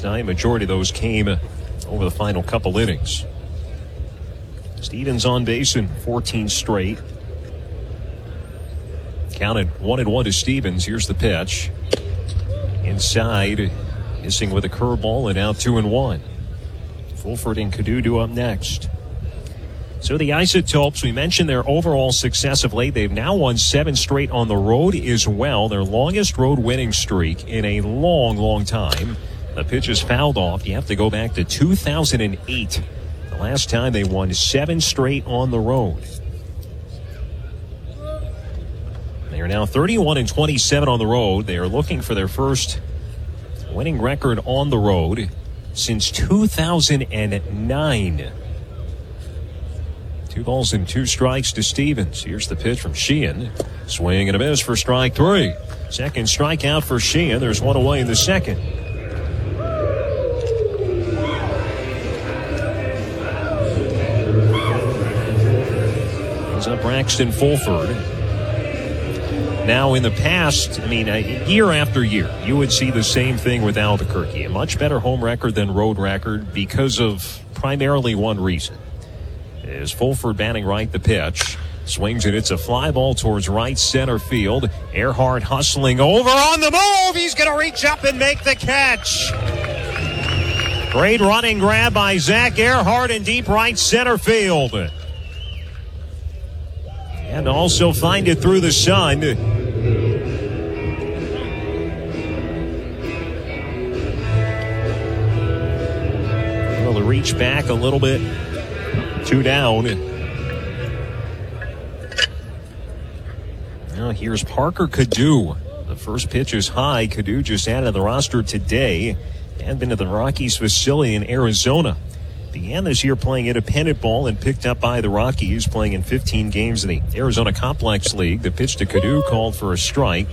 night. Majority of those came over the final couple innings. Stevens on base in 14 straight. Counted 1-1 to Stevens. Here's the pitch. Inside, missing with a curveball, and out 2-1. Fulford and Cadudu up next. So the Isotopes, we mentioned their overall success of late. They've now won 7 straight on the road as well. Their longest road winning streak in a long, long time. The pitch is fouled off. You have to go back to 2008. The last time they won 7 straight on the road. They are now 31-27 on the road. They are looking for their first winning record on the road since 2009. 2 balls and 2 strikes to Stevens. Here's the pitch from Sheehan. Swing and a miss for strike 3. Second strikeout for Sheehan. There's one away in the second. Brings up Braxton Fulford. Now, in the past, year after year, you would see the same thing with Albuquerque. A much better home record than road record because of primarily one reason. Is Fulford batting right, the pitch. Swings it. It's a fly ball towards right center field. Earhart hustling over on the move. He's going to reach up and make the catch. Great running grab by Zach Earhart in deep right center field. And also find it through the sun. Well, reach back a little bit. 2 down. Now here's Parker Cadew. The first pitch is high. Cadew just added to the roster today and been to the Rockies facility in Arizona. Began this year playing independent ball and picked up by the Rockies, playing in 15 games in the Arizona Complex League. The pitch to Cadew called for a strike.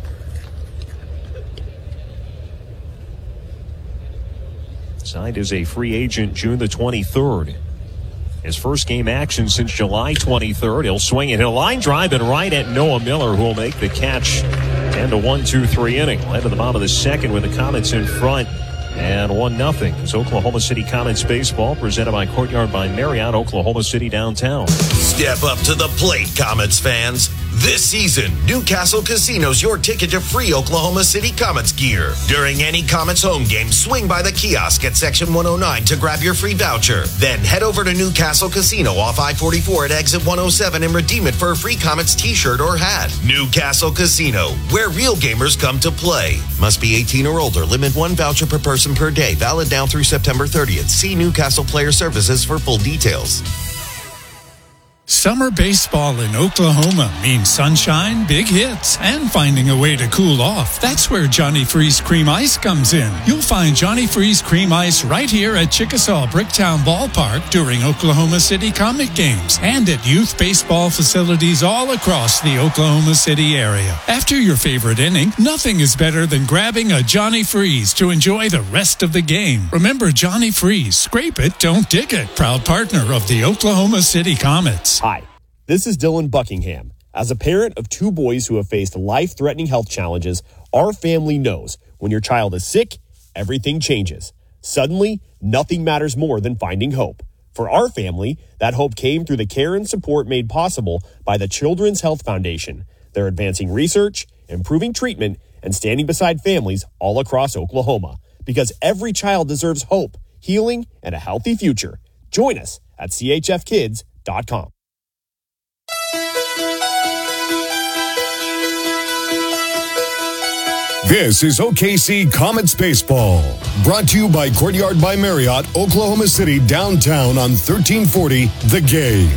Signed as a free agent June the 23rd. His first game action since July 23rd. He'll swing it. He'll line drive and right at Noah Miller, who will make the catch. 10-1-2-3 inning. Led to the bottom of the second with the Comets in front. And 1-0. It's Oklahoma City Comets baseball, presented by Courtyard by Marriott, Oklahoma City downtown. Step up to the plate, Comets fans. This season, Newcastle Casino's your ticket to free Oklahoma City Comets gear. During any Comets home game, swing by the kiosk at Section 109 to grab your free voucher. Then head over to Newcastle Casino off I-44 at Exit 107 and redeem it for a free Comets t-shirt or hat. Newcastle Casino, where real gamers come to play. Must be 18 or older. Limit 1 voucher per person per day. Valid now through September 30th. See Newcastle Player Services for full details. Summer baseball in Oklahoma means sunshine, big hits, and finding a way to cool off. That's where Johnny Freeze Cream Ice comes in. You'll find Johnny Freeze Cream Ice right here at Chickasaw Bricktown Ballpark during Oklahoma City Comic Games and at youth baseball facilities all across the Oklahoma City area. After your favorite inning, nothing is better than grabbing a Johnny Freeze to enjoy the rest of the game. Remember Johnny Freeze, scrape it, don't dig it. Proud partner of the Oklahoma City Comets. Hi, this is Dylan Buckingham. As a parent of 2 boys who have faced life-threatening health challenges, our family knows when your child is sick, everything changes. Suddenly, nothing matters more than finding hope. For our family, that hope came through the care and support made possible by the Children's Health Foundation. They're advancing research, improving treatment, and standing beside families all across Oklahoma. Because every child deserves hope, healing, and a healthy future. Join us at chfkids.com. This is OKC Comets Baseball, brought to you by Courtyard by Marriott, Oklahoma City, downtown on 1340 The Game.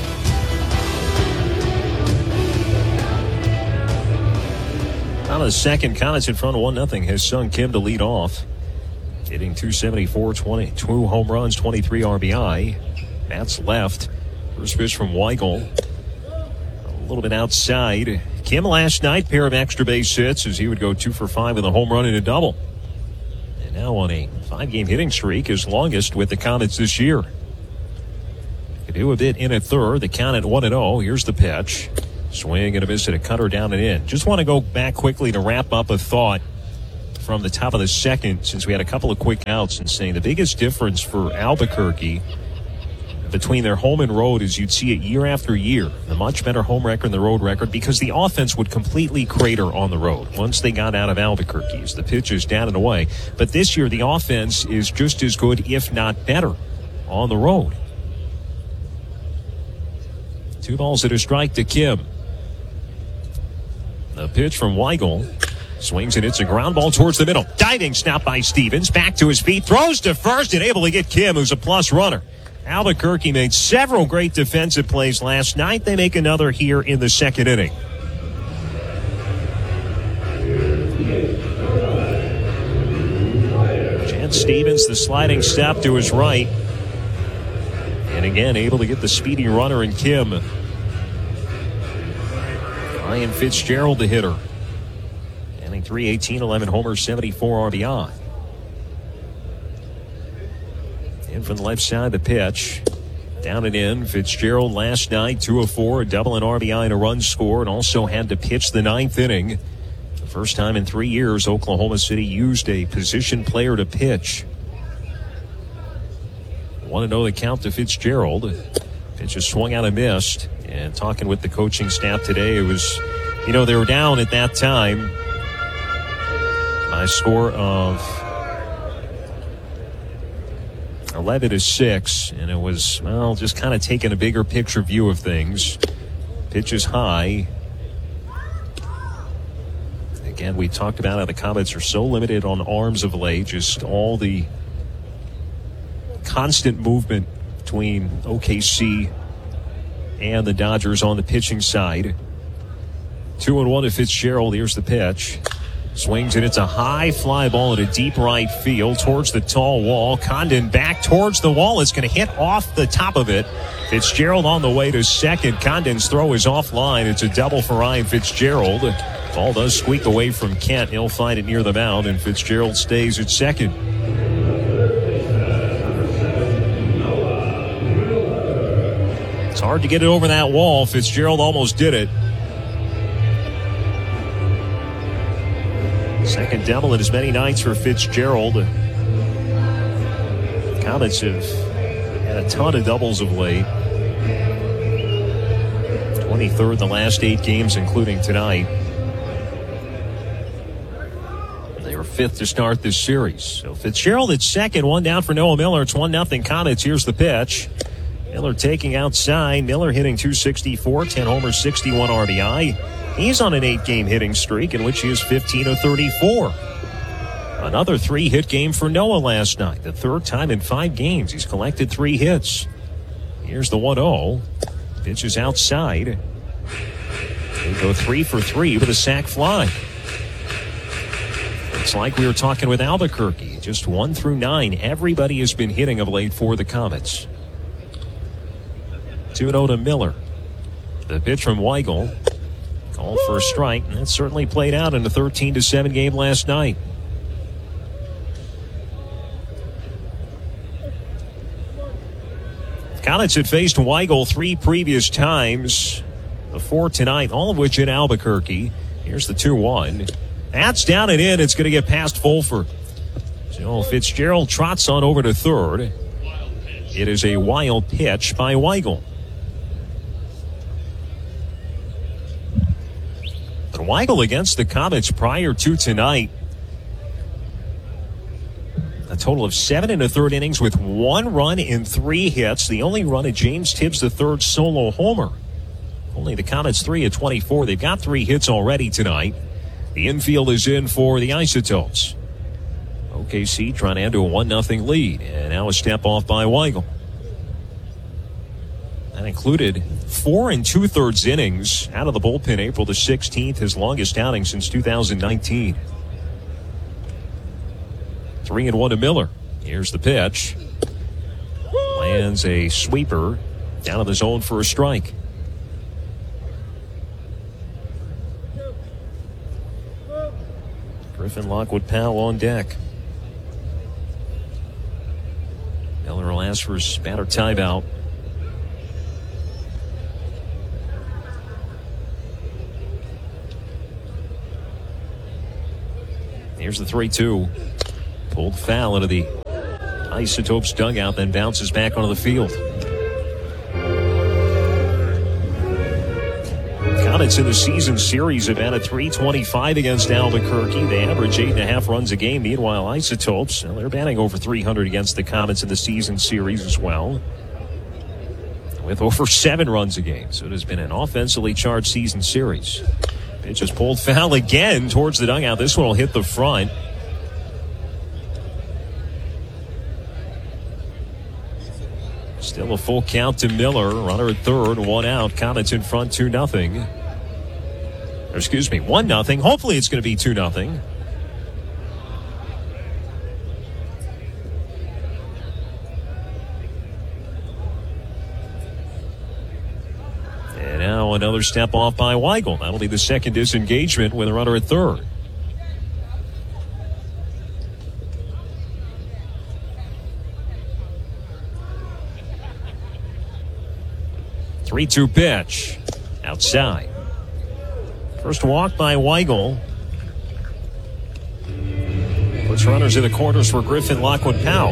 Out of the second, Comets in front of 1-0. His son Kim to lead off. Hitting .274, 2 home runs, 23 RBI. That's left. First pitch from Weigel. A little bit outside. Kim last night, pair of extra base hits as he would go 2 for 5 with a home run and a double. And now on a 5-game hitting streak, his longest with the Comets this year. Could do a bit in a third. The count at 1-0. Here's the pitch. Swing and a miss and a cutter down and in. Just want to go back quickly to wrap up a thought from the top of the second, since we had a couple of quick outs, and saying the biggest difference for Albuquerque between their home and road is you'd see it year after year. The much better home record than the road record, because the offense would completely crater on the road once they got out of Albuquerque as the pitch is down and away. But this year, the offense is just as good, if not better, on the road. 2 balls and a strike to Kim. The pitch from Weigel. Swings and it's a ground ball towards the middle. Diving snap by Stevens. Back to his feet. Throws to first and able to get Kim, who's a plus runner. Albuquerque made several great defensive plays last night. They make another here in the second inning. Chance Stevens, the sliding step to his right. And again, able to get the speedy runner in Kim. Ryan Fitzgerald, the hitter. Inning 3, 11 homers, 74 RBI. In from the left side, the pitch. Down and in. Fitzgerald last night, 2 of 4, a double, an RBI, and a run scored. Also had to pitch the 9th inning. The first time in 3 years, Oklahoma City used a position player to pitch. 1-0 the count to Fitzgerald. Pitch is swung out and missed. And talking with the coaching staff today, it was, they were down at that time by a score of 11-6, and it was, just kind of taking a bigger picture view of things. Pitch is high. Again, we talked about how the Comets are so limited on arms of late, just all the constant movement between OKC and the Dodgers on the pitching side. 2-1 to Fitzgerald. Here's the pitch. Swings and it's a high fly ball in a deep right field towards the tall wall. Condon back towards the wall. It's going to hit off the top of it. Fitzgerald on the way to second. Condon's throw is offline. It's a double for Ryan Fitzgerald. Ball does squeak away from Kent. He'll find it near the mound, and Fitzgerald stays at second. It's hard to get it over that wall. Fitzgerald almost did it. Second double in as many nights for Fitzgerald. Comets have had a ton of doubles of late. 23rd the last 8 games, including tonight. They were 5th to start this series. So Fitzgerald at second, 1 down for Noah Miller. It's 1-0 Comets. Here's the pitch. Miller taking outside. Miller hitting .264, 10 homers, 61 RBI. He's on an 8-game hitting streak in which he is 15 of 34. Another 3-hit game for Noah last night. The 3rd time in 5 games he's collected 3 hits. Here's the 1-0. Pitch is outside. They go 3 for 3 with a sac fly. It's like we were talking with Albuquerque. Just 1 through 9. Everybody has been hitting of late for the Comets. 2-0 to Miller. The pitch from Weigel. Called for a strike, and that certainly played out in the 13-7 game last night. Comets had faced Weigel 3 previous times before tonight, all of which in Albuquerque. Here's the 2-1. That's down and in. It's going to get past Fulford. So Fitzgerald trots on over to third. It is a wild pitch by Weigel. But Weigel against the Comets prior to tonight. A total of 7 1/3 innings with 1 run in 3 hits. The only run at James Tibbs III solo homer. Only the Comets 3 of 24. They've got 3 hits already tonight. The infield is in for the Isotopes. OKC trying to add to a 1-0 lead. And now a step off by Weigel. That included 4 2/3 innings out of the bullpen April the 16th, his longest outing since 2019. 3-1 to Miller. Here's the pitch. Lands a sweeper down in the zone for a strike. Griffin Lockwood Powell on deck. Miller will ask for his batter timeout. Here's the 3-2. Pulled foul into the Isotopes dugout, then bounces back onto the field. Comets in the season series have had a .325 against Albuquerque. They average 8.5 runs a game. Meanwhile, Isotopes, they're batting over .300 against the Comets in the season series as well, with over 7 runs a game. So it has been an offensively charged season series. Pitch is pulled foul again towards the dugout. This one will hit the front. Still a full count to Miller. Runner at third, 1 out. Comets in front 2-0. Or excuse me, 1-0. Hopefully it's going to be 2-0. And now another step off by Weigel. That'll be the second disengagement with a runner at third. Three-two pitch. Outside. First walk by Weigel. Puts runners in the corners for Griffin Lockwood Powell.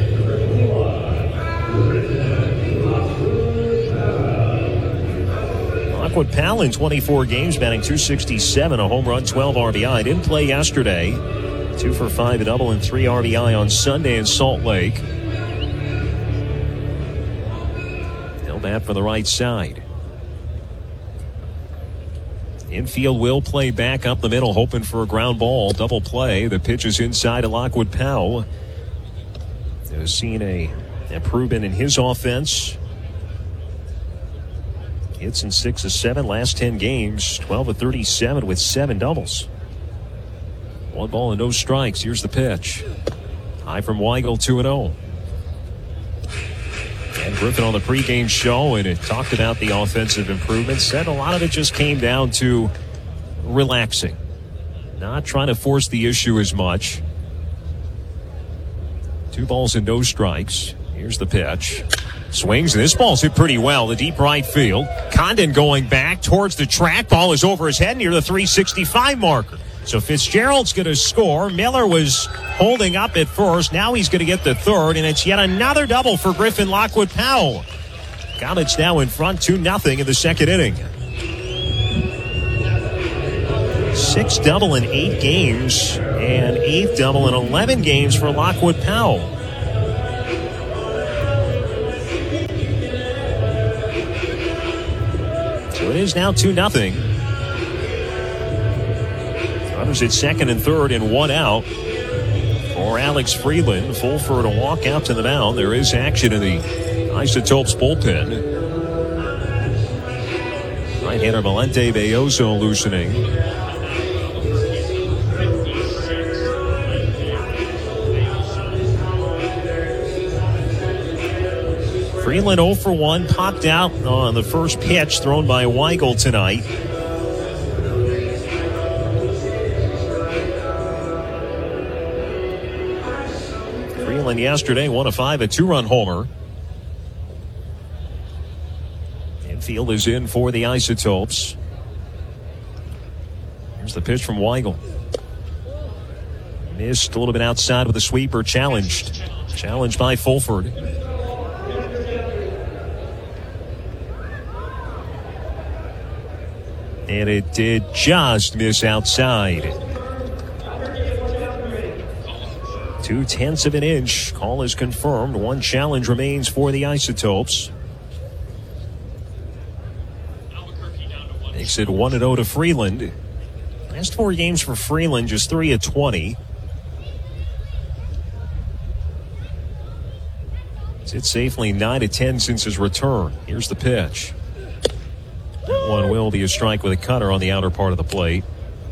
Lockwood Powell in 24 games, batting .267, a home run, 12 RBI. Didn't play yesterday. 2 for 5, a double, and 3 RBI on Sunday in Salt Lake. He'll bat for the right side. Infield will play back up the middle, hoping for a ground ball. Double play. The pitch is inside to Lockwood Powell. Has seen a improvement in his offense. Hits in 6 of 7, last 10 games, 12 of 37 with 7 doubles. 1 ball and no strikes. Here's the pitch. High from Weigel, 2-0. And Griffin on the pregame show, and it talked about the offensive improvements. Said a lot of it just came down to relaxing, not trying to force the issue as much. 2 balls and no strikes. Here's the pitch. Swings, and this ball's hit pretty well. The deep right field. Condon going back towards the track. Ball is over his head near the 365 marker. So Fitzgerald's going to score. Miller was holding up at first. Now he's going to get the third, and it's yet another double for Griffin Lockwood Powell. Comets now in front 2-0 in the second inning. 6th double in 8 games, and 8th double in 11 games for Lockwood Powell. So it is now 2-0. Runners at second and third and 1 out for Alex Freeland. Fulford a walk out to the mound. There is action in the Isotopes bullpen. Right-hander Valente Belloso loosening. Freeland 0 for 1, popped out on the first pitch thrown by Weigel tonight. Freeland yesterday 1 of 5, a 2-run homer. Infield is in for the Isotopes. Here's the pitch from Weigel. Missed a little bit outside with a sweeper. Challenged by Fulford. And it did just miss outside. 0.2 of an inch. Call is confirmed. 1 challenge remains for the Isotopes. Makes it 1-0 to Freeland. Last 4 games for Freeland, just 3 of 20. It's safely 9 of 10 since his return. Here's the pitch. That one will be a strike with a cutter on the outer part of the plate.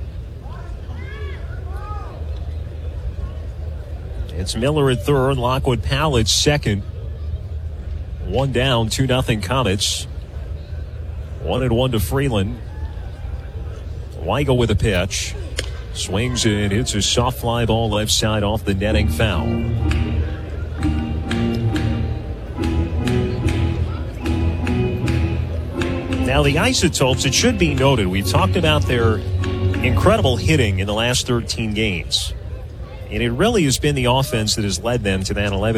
It's Miller at third, Lockwood Powell at second. 1 down, 2-0 Comets. 1-1 to Freeland. Weigel with a pitch. Swings it. It's a soft fly ball left side off the netting, foul. Now the Isotopes, it should be noted, we've talked about their incredible hitting in the last 13 games. And it really has been the offense that has led them to that 11